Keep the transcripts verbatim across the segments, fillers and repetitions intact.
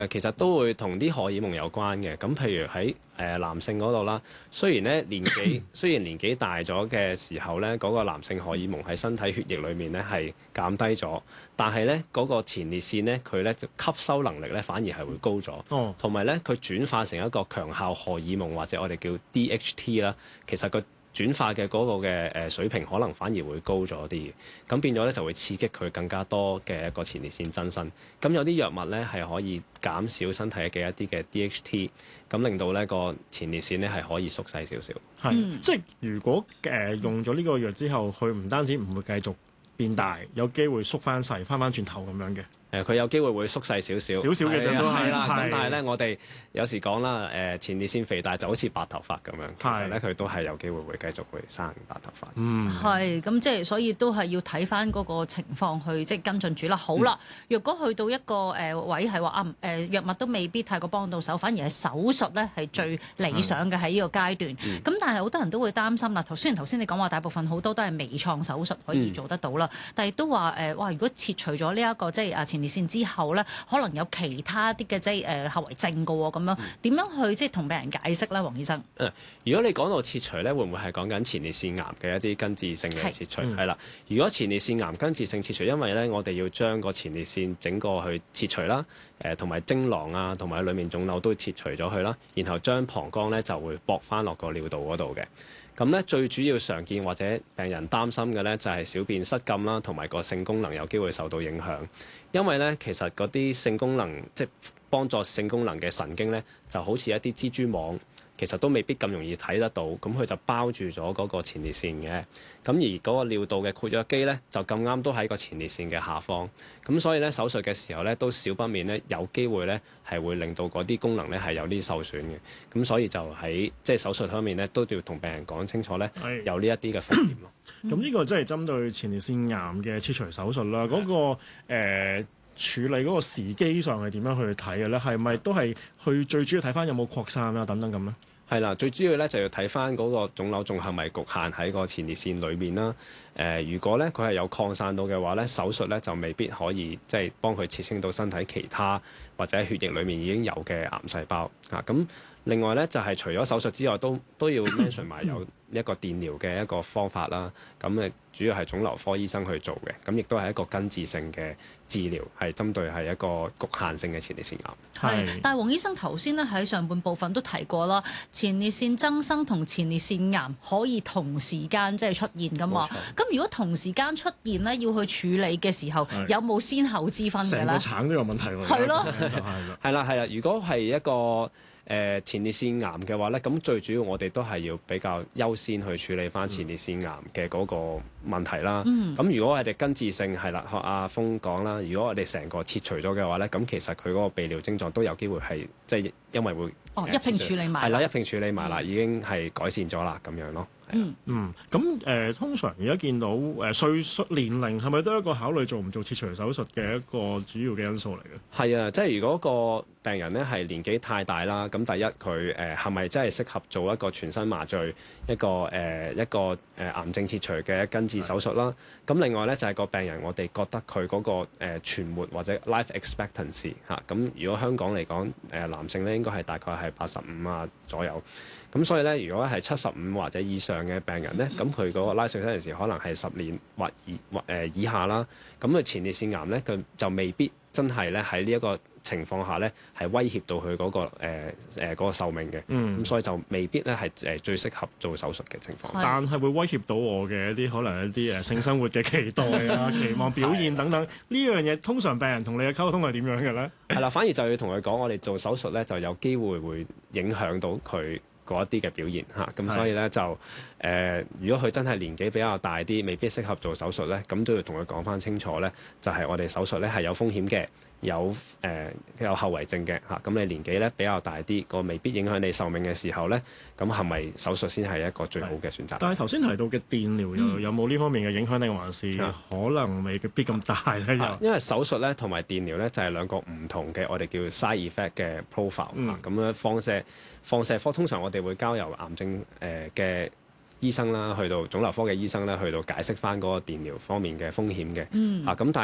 誒其實都會同啲荷爾蒙有關嘅，咁譬如喺誒、呃、男性嗰度啦，雖然咧年紀雖然年紀大咗嘅時候咧，嗰、那個男性荷爾蒙喺身體血液裏面咧係減低咗，但係咧嗰個前列腺咧佢咧吸收能力咧反而係會高咗，同埋咧佢轉化成一個強效荷爾蒙或者我哋叫 D H T 啦，其實個轉化嘅嗰個嘅誒水平可能反而會高咗啲嘅，咁變咗咧就會刺激佢更加多嘅一個前列腺增生。咁有啲藥物咧係可以減少身體嘅一啲嘅 D H T， 咁令到呢個前列腺咧係可以縮細少少。 係、嗯，即係如果誒、呃、用咗呢個藥之後，佢唔單止唔會繼續變大，有機會縮翻細，翻翻轉頭咁樣嘅。 誒佢有機會會縮細少少， 少少嘅啫都係啦。咁係但係咧，我哋有時講啦，誒前列腺肥大就好似白頭髮咁樣，其實咧佢都係有機會會繼續會生白頭髮。 嗯，係咁即係所以都係要睇翻嗰個情況去即係跟進住啦。好啦，若、嗯、果去到一個誒位係話啊誒藥物都未必太過幫到手，反而係手術咧係最理想嘅喺呢個階段。咁、嗯、但係好多人都會擔心啦。頭雖然頭先你講話大部分好多都係微創手術可以做得到啦、嗯，但係都話誒哇，如果切除咗呢一個即係啊前列腺之後咧，可能有其他啲嘅即係誒後遺症㗎喎，咁樣點樣去即係同病人解釋咧，黃醫生？ 誒，如果你講到切除咧，會唔會係講緊前列腺癌嘅一啲根治性嘅切除？係啦、嗯，如果前列腺癌根治性切除，因為咧我哋要將個前列腺整個去切除啦，誒同埋精囊啊，同埋裡面腫瘤都切除咗佢啦，然後將膀胱咧就會駁翻落個尿道嗰度嘅。咁咧最主要常見或者病人擔心嘅咧就係小便失禁啦，同埋個性功能有機會受到影響。因為咧其實嗰啲性功能即係幫助性功能嘅神經咧，就好似一啲蜘蛛網，其實都未必咁容易睇得到。咁佢就包住咗嗰個前列腺嘅。咁而嗰個尿道嘅括約肌咧，就咁啱都喺個前列腺嘅下方。咁所以咧手術嘅時候咧，都少不免咧有機會咧係會令到嗰啲功能咧係有啲受損嘅。咁所以就喺即係手術方面咧，都要同病人講清楚咧，有呢一啲嘅風險咯。 咁呢個即係針對前列腺癌嘅切除手術啦。嗰、嗰個誒、呃、處理嗰個時機上係點樣去睇嘅咧？係咪都係去最主要睇翻有冇擴散啊等等咁咧？ 係啦，最主要咧就要睇翻嗰個腫瘤仲係咪局限喺個前列腺裏面啦。誒、呃，如果咧佢係有擴散到嘅話咧，手術咧就未必可以即係幫佢切清到身體其他或者血液裏面已經有嘅癌細胞啊。咁另外咧就係、是、除咗手術之外，都都要 mention 埋有一個電療嘅一個方法啦。咁誒主要係腫瘤科醫生去做嘅，咁亦都係一個根治性嘅治療，係針對係一個局限性嘅前列腺癌。 係，但係黃醫生頭先咧喺上半部分都提過啦，前列腺增生同前列腺癌可以同時間即係出現㗎嘛。咁如果同時間出現咧，要去處理嘅時候，有冇先後之分嘅咧？ 成個橙都有問題喎。 係咯， 係啦係啦，如果係一個誒、呃、前列腺癌嘅話咧，咁最主要我哋都係要比較優先去處理翻前列腺癌嘅嗰個問題啦。咁、嗯、如果我哋根治性係啦，學阿峰講啦，如果我哋成個切除咗嘅話咧，咁其實佢嗰個泌尿症狀都有機會係即係因為會哦一併處理埋， 係啦一併處理埋啦、嗯，已經係改善咗啦咁樣咯。 嗯嗯，咁誒、呃、通常而家見到誒歲數年齡係咪都係一個考慮做唔做切除手術嘅一個主要嘅因素嚟嘅？係啊，即係如果個病人咧係年紀太大啦，咁第一佢誒係咪真係適合做一個全身麻醉一個誒、呃、一個誒癌症切除嘅根治手術啦？咁另外咧就係、是、個病人，我哋覺得佢嗰、那個誒、呃、存活或者 life expectancy 嚇、啊，咁如果香港嚟講誒男性咧應該係大概係八十五啊左右。咁所以咧，如果係七十五或者以上嘅病人咧，咁佢嗰個拉碎嗰陣時可能係十年或以或誒、呃、以下啦。咁佢前列腺癌咧，佢就未必真係咧喺呢一個情況下咧，係威脅到佢嗰、那個誒誒嗰個壽命嘅。咁、嗯、所以就未必咧係誒最適合做手術嘅情況。 但係會威脅到我嘅一啲可能一啲誒性生活嘅期待啊、期望表現等等呢樣嘢，通常病人同你嘅溝通係點樣嘅咧？ 係啦，反而就要同佢講，我哋做手術咧就有機會會影響到佢嗰一啲嘅表現嚇，咁所以咧就誒、呃，如果佢真係年紀比較大啲，未必適合做手術咧，咁都要同佢講翻清楚咧，就係、是、我哋手術咧係有風險嘅，有誒、呃、有後遺症嘅嚇，咁你年紀咧比較大啲，個未必影響你壽命嘅時候咧，咁係咪手術先係一個最好嘅選擇？ 但係頭先提到嘅電療又有冇呢方面嘅影響，定還是可能未必咁大咧？又因為手術咧同埋電療咧就係兩個唔同嘅，我哋叫 side effect 嘅 profile 咁樣放射。放射科通常我哋會交由癌症誒嘅醫生啦，去到腫瘤科嘅醫生咧，去到解釋翻嗰個電療方面嘅風險嘅。嗯。啊，咁但係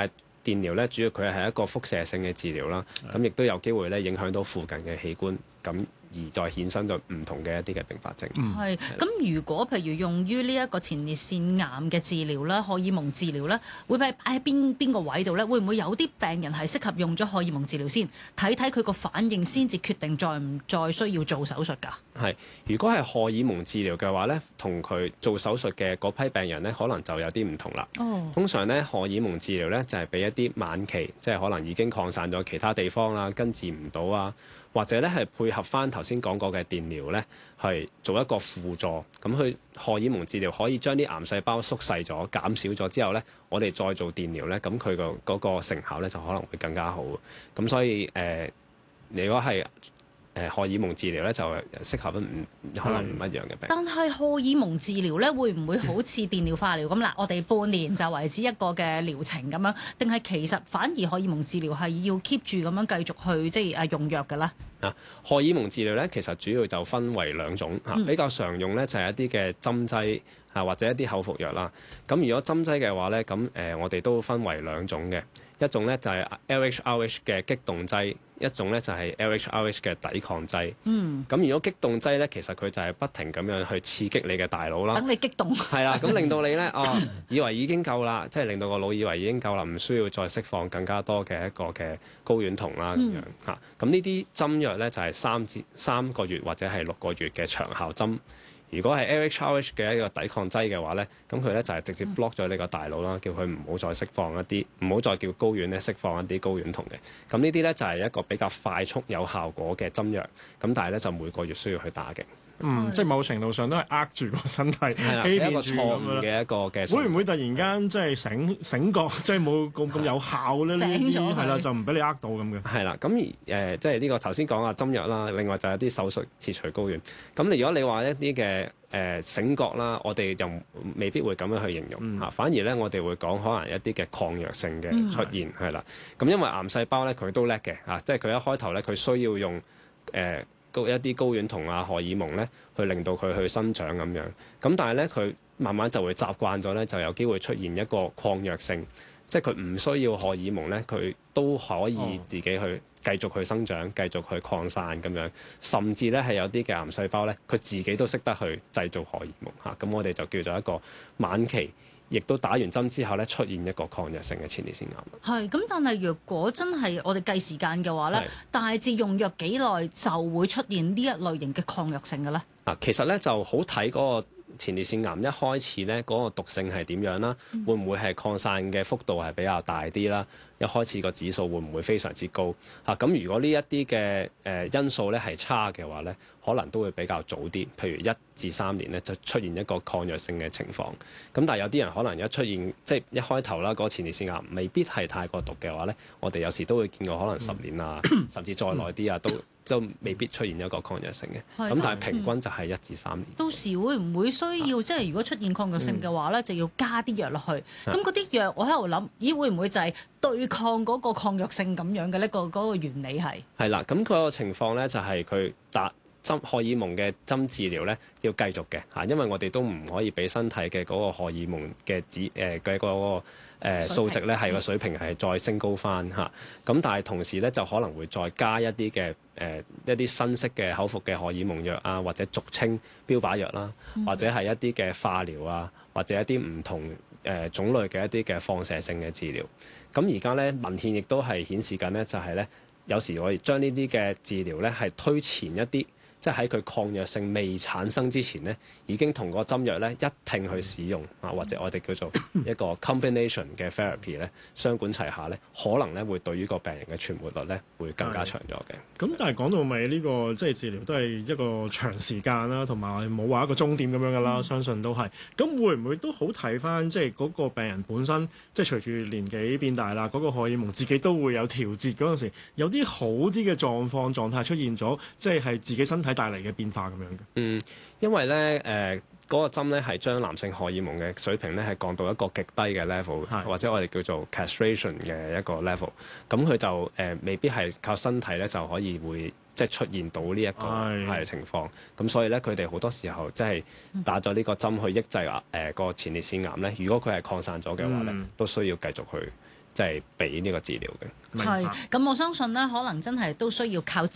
電療咧，主要佢係一個輻射性嘅治療啦，咁亦都有機會咧影響到附近嘅器官，咁而再衍生咗唔同嘅一啲嘅併發症。 係咁，如果譬如用於呢一個前列腺癌嘅治療啦，荷爾蒙治療咧，會擺喺邊邊個位度咧？會唔會有啲病人係適合用咗荷爾蒙治療先，睇睇佢個反應先至決定再唔再需要做手術㗎？ 係，如果係荷爾蒙治療嘅話咧，同佢做手術嘅嗰批病人咧，可能就有啲唔同啦。 哦， 通常咧，荷爾蒙治療咧就係俾一啲晚期，即係可能已經擴散咗其他地方啦，根治唔到啊，或者咧係配合翻頭先講過嘅電療咧，係做一個輔助。咁佢荷爾蒙治療可以將啲癌細胞縮細咗、減少咗之後咧，我哋再做電療咧，咁佢個嗰個成效咧就可能會更加好。咁所以誒、呃，如果係誒荷爾蒙治療咧，就適合唔可能唔一樣嘅病。 但係荷爾蒙治療咧，會唔會好似電療化療咁啦？我哋半年就為之一個嘅療程咁樣，定係其實反而荷爾蒙治療係要 keep 住咁樣繼續去即係誒用藥嘅咧？ 啊，荷爾蒙治療咧，其實主要就分為兩種嚇，比較常用咧就係一啲嘅針劑啊，或者一啲口服藥啦。咁如果針劑嘅話咧，咁誒、呃、我哋都分為兩種嘅，一種咧就係 L H R H 嘅激動劑，一種咧就係 L H R H 嘅抵抗劑。嗯。咁如果激動劑咧，其實佢就係不停咁樣去刺激你嘅大腦啦， 等你激動。係啦，咁令到你咧哦，以為已經夠啦，即係令到個腦以為已經夠啦，唔需要再釋放更加多嘅一個嘅睾丸酮啦咁樣嚇。咁呢啲針藥咧就係三至三個月或者係六個月嘅長效針。如果係 L H R H 嘅一個抵抗劑嘅話咧，咁佢咧就係直接 block 咗你個大腦啦，叫佢唔好再釋放一啲，唔好再叫睾丸咧釋放一啲睾丸酮嘅。咁呢啲咧就係一個比較快速有效果嘅針藥，咁但係咧就每個月需要去打嘅。 嗯，即係某程度上都係呃住個身體，欺騙住咁樣嘅一個嘅。 會唔會突然間即係醒醒覺，即係冇咁咁有效咧？呢啲係啦，就唔俾你呃到咁嘅。 係啦，咁而誒即係呢個頭先講嘅針藥啦，另外就係啲手術切除睾丸。咁你如果你話一啲嘅誒醒覺啦，我哋又未必會咁樣去形容嚇，嗯、反而咧我哋會講可能一啲嘅抗藥性嘅出現係啦。咁、嗯、因為癌細胞咧佢都叻嘅嚇，即係佢一開頭咧佢需要用誒。呃一啲睾丸酮啊、荷爾蒙咧，去令到佢去生長咁樣。咁但係咧，佢慢慢就會習慣咗咧，就有機會出現一個抗藥性，即係佢唔需要荷爾蒙咧，佢都可以自己去繼續去生長、繼續去擴散咁樣。甚至咧係有啲嘅癌細胞咧，佢自己都識得去製造荷爾蒙嚇。咁我哋就叫做一個晚期。亦都打完針之後咧，出現一個抗藥性嘅前列腺癌。 係咁，但係若果真係我哋計時間嘅話咧，是大致用藥幾耐就會出現呢一類型嘅抗藥性嘅咧？ 啊，其實咧就好睇嗰個前列腺癌一開始咧嗰個毒性係點樣啦，嗯、會唔會係擴散嘅幅度係比較大啲啦？一開始個指數會唔會非常之高？嚇、啊、咁如果呢一啲嘅誒因素咧係差嘅話咧，可能都會比較早啲，譬如一至三年咧就出現一個抗藥性嘅情況。咁但係有啲人可能一出現即係一開頭啦，嗰個前列腺癌未必係太過毒嘅話咧，我哋有時都會見過可能十年啊，嗯、甚至再耐啲啊，都就未必出現一個抗藥性嘅。咁、嗯、但係平均就係一至三年。 到時會唔會需要即係如果出現抗藥性嘅話咧，嗯、就要加啲藥落去？咁嗰啲藥我喺度諗，咦會唔會就係對抗嗰個抗藥性咁樣嘅呢？個嗰個原理係係啦，咁佢個情況咧就係佢打針荷爾蒙嘅針治療咧要繼續嘅嚇，因為我哋都唔可以俾身體嘅嗰個荷爾蒙嘅指誒嘅嗰個誒數值咧係個水平係再升高翻嚇。咁但係同時咧就可能會再加一啲嘅誒一啲新式嘅口服嘅荷爾蒙藥啊，或者俗稱標靶藥啦，或者係一啲嘅化療啊，或者一啲唔同誒、呃、種類嘅一啲嘅放射性嘅治療。咁而家咧文獻亦都係顯示緊咧，就係咧有時我哋將呢啲嘅治療咧係推前一啲。即係喺佢抗藥性未產生之前咧，已經同個針藥咧一併去使用啊，或者我哋叫做一個 combination 嘅 therapy 咧，雙管齊下咧，可能咧會對於個病人嘅存活率咧會更加長咗嘅。 咁但係講到尾呢個即係治療都係一個長時間啦，同埋冇話一個終點咁樣噶啦，嗯、相信都係。咁會唔會都好睇翻即係嗰個病人本身，即係隨住年紀變大啦，嗰、嗰個荷爾蒙自己都會有調節嗰陣時，有啲好啲嘅狀況狀態出現咗，即係係自己身體帶嚟嘅變化咁樣嘅。 嗯，因為咧誒。呃嗰個針咧係將男性荷爾蒙嘅水平咧係降到一個極低嘅 level，是或者我哋叫做 castration 嘅一個 level。咁佢就誒、呃、未必係靠身體咧就可以會即係出現到呢一個係情況。咁是所以咧佢哋好多時候即係打咗呢個針去抑制誒個前列腺癌咧。如果佢係擴散咗嘅話咧，嗯、都需要繼續去即係俾呢個治療嘅。 係，咁我相信咧，可能真係都需要靠